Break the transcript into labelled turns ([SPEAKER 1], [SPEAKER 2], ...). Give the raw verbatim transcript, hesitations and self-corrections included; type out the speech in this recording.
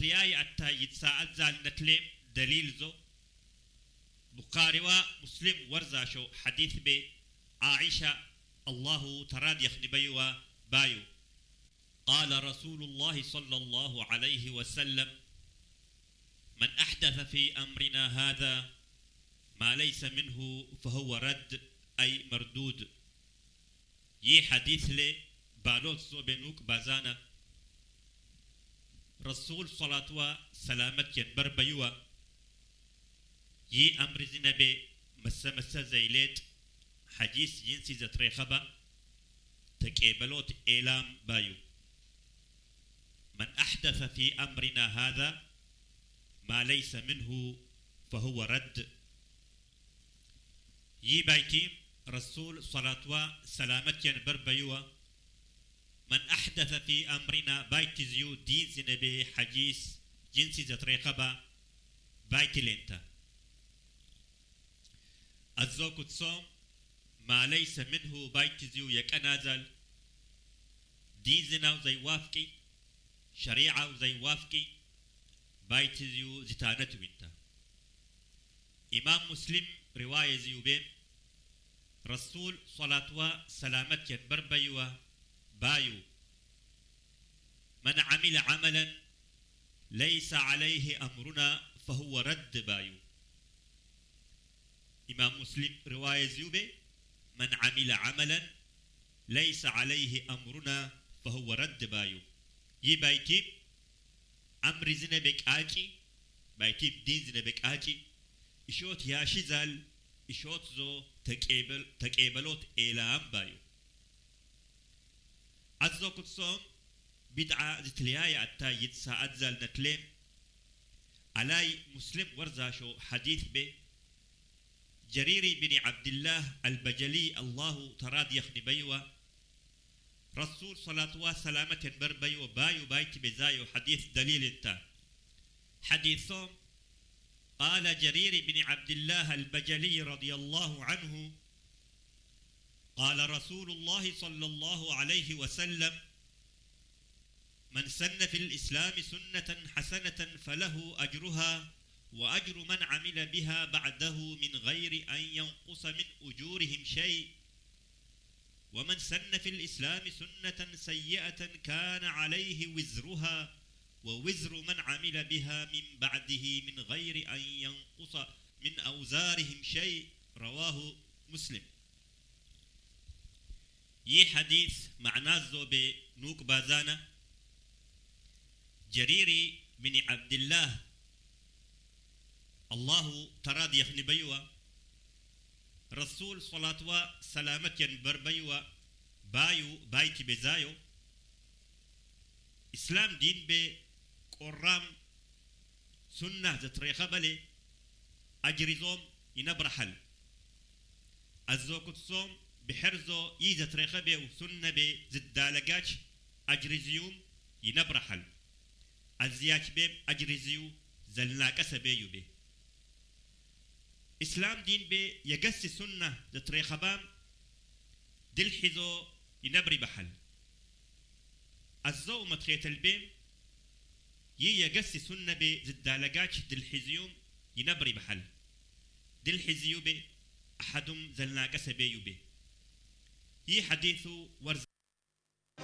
[SPEAKER 1] زتلياي أتا يتساعد زال نتلم دليل زو بخاري ومسلم ورزاشو حديث ب عائشة الله تراد يخنبيوا بايو قال رسول الله صلى الله عليه وسلم من أحدث في أمرنا هذا ما ليس منه فهو رد أي مردود. يي حديث لي بالوت سو بنوك بازانا رسول صلاة وسلامت ينبر بيوا يي أمر زنبي مسا مسا زيلت حديث جنسي زتريخبا تكيبلوت إيلام بايو من أحدث في أمرنا هذا ما ليس منه فهو رد. يي بايتيم رسول صلاة وسلامت ينبر بيوا من أحدث في أمرنا بايت زيو دين زنبي حديث جنسي زتريخبا بايت لنتا الزوك تصوم ما ليس منه بايت زيو يكنازل دين زنا زي وافقي شريعة زي وافقي بايت زيو زتانت بنتا. إمام مسلم رواية زيو بين رسول صلاة وسلامت ينبر بيوا بايو من عمل عملا ليس عليه أمرنا فهو رد بايو. إمام مسلم رواية زيوبة من عمل عملا ليس عليه أمرنا فهو رد بايو. يي بايتيب أمر زنبك آجي بايتيب دين زنبك آجي إشوت ياشي زال إشوت زو تكيبل تكيبلوت إيلام بايو. عزو كتصوم بدعة زتلياي أتا يتساعد زال نتلم علي مسلم ورزاشو حديث به جريري بن عبد الله البجلي الله تراد يخني بيوا رسول صلاة وسلامة بر بيوا بايو بايت بزايو حديث دليل انتا حديثهم قال جرير بن عبد الله البجلي رضي الله عنه قال رسول الله صلى الله عليه وسلم من سن في الإسلام سنة حسنة فله أجرها وأجر من عمل بها بعده من غير أن ينقص من أجورهم شيء ومن سن في الإسلام سنة سيئة كان عليه وزرها ووزر من عمل بها من بعده من غير أن ينقص من أوزارهم شيء رواه مسلم. يي حديث معناه زو بنوك بازانا جريري بن عبد الله الله تراد يخني بيوا رسول صلاة وسلامة ينبر بيوا بايو بايتي بزايو إسلام دين بي قرام سنة زتريخة بلي أجرزوم ينبرحل الزوكت صوم بحرزو يزا تريخة بي وسنة بي زدالقاش أجرزيوم ينبرحل الزياش بيم أجرزيو زلناك سبيو بي إسلام دين بي يقسي سنة زتريخة بام دلحزو ينبري بحل الزو متخيت البيم يي يقسي سنة بي زدالقاش دلحزيوم ينبري بحل دلحزيو بي أحدهم زلناك سبيو بي يي حديثو ورز